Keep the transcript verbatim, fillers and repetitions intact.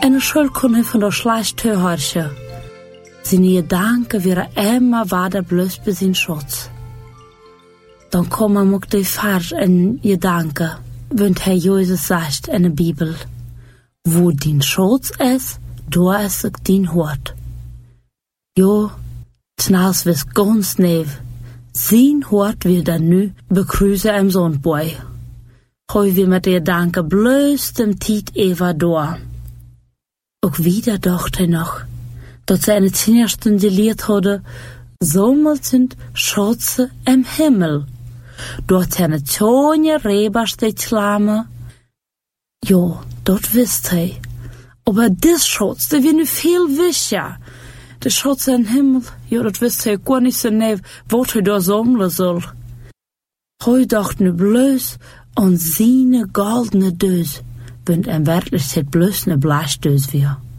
En schuld kon hij van de slash tehoortje. Zijn gedanken weer immer waarder blus bij zijn schutz. Dan komen ook de vers en gedanken, want hij Jezus zegt in de Bibel. Wo din schutz is, daar is ook din hort. Jo, snels wist ganz neef. Zijn hort wil dan nu begrüßen im Zondboy. Hoi wir mit der Danke bloß dem Tiet Eva door. Ook wieder dacht hij nog, dat seine Zienersten geleerd hadden, zommel sind Schutze im Himmel. Dort seine Tonje Reber steht schlamen. Jo, dat wist hij. Aber dis Schutz, der wird nu viel wischer. De Schutze im Himmel, jo, dat wist hij gar nicht so neef, wat hij daar zommelen soll. Hij dacht nu bloß an seine goldene Dös, wenn ein Wertlichkeit bloß ne Bleichtös wir.